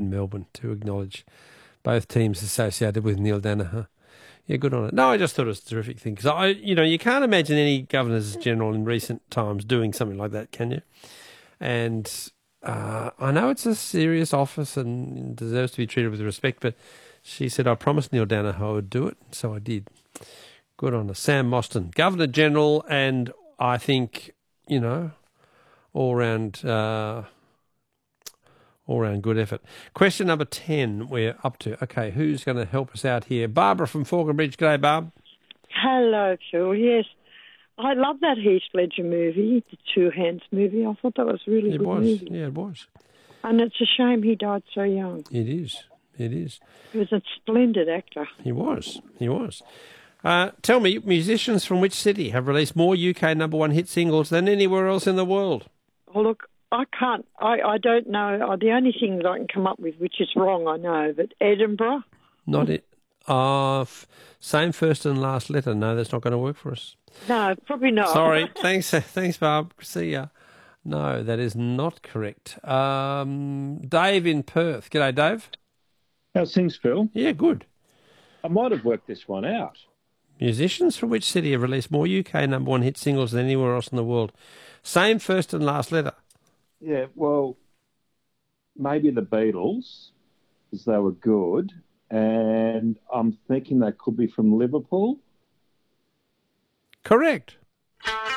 in Melbourne to acknowledge both teams associated with Neil Danaher. Yeah, good on it. No, I just thought it was a terrific thing because you can't imagine any Governors General in recent times doing something like that, can you? And I know it's a serious office and deserves to be treated with respect, but she said, I promised Neil Danaher I would do it, so I did. Good on her. Sam Mostyn, Governor General, and I think, all round good effort. Question number 10 we're up to. Okay, who's going to help us out here? Barbara from Falconbridge. G'day, Barb. Hello, Phil. Yes, I love that Heath Ledger movie, the Two Hands movie. I thought that was a really good movie. Yeah, it was. And it's a shame he died so young. It is. He was a splendid actor. He was. Tell me, musicians from which city have released more UK number one hit singles than anywhere else in the world? Oh, look, I can't. I don't know. The only thing that I can come up with, which is wrong, I know, but Edinburgh. Not it. Same first and last letter. No, that's not going to work for us. No, probably not. Sorry. Thanks, Barb. See ya. No, that is not correct. Dave in Perth. G'day, Dave. How's things, Phil? Yeah, good. I might have worked this one out. Musicians from which city have released more UK number one hit singles than anywhere else in the world? Same first and last letter. Yeah, well, maybe the Beatles, because they were good, and I'm thinking they could be from Liverpool. Correct.